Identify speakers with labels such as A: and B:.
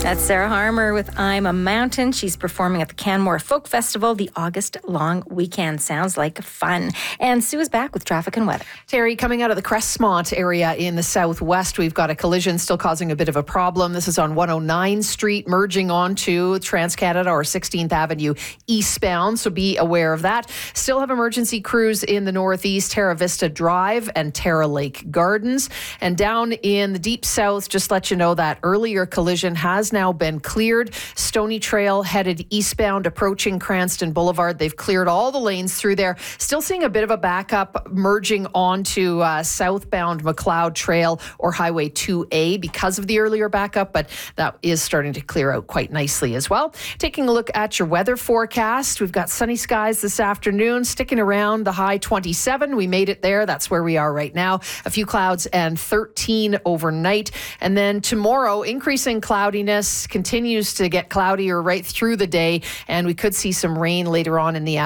A: That's Sarah Harmer with I'm a Mountain. She's performing at the Canmore Folk Festival the August long weekend. Sounds like fun. And Sue is back with traffic and weather.
B: Terry, coming out of the Crestmont area in the southwest, we've got a collision still causing a bit of a problem. This is on 109 Street, merging onto TransCanada or 16th Avenue eastbound, so be aware of that. Still have emergency crews in the northeast, Terra Vista Drive and Terra Lake Gardens. And down in the deep south, just let you know that earlier collision has now been cleared. Stony Trail headed eastbound, approaching Cranston Boulevard. They've cleared all the lanes through there. Still seeing a bit of a backup merging onto southbound McLeod Trail or Highway 2A because of the earlier backup, but that is starting to clear out quite nicely as well. Taking a look at your weather forecast, we've got sunny skies this afternoon, sticking around the high 27. We made it there. That's where we are right now. A few clouds and 13 overnight. And then tomorrow, increasing cloudiness continues to get cloudier right through the day, and we could see some rain later on in the afternoon.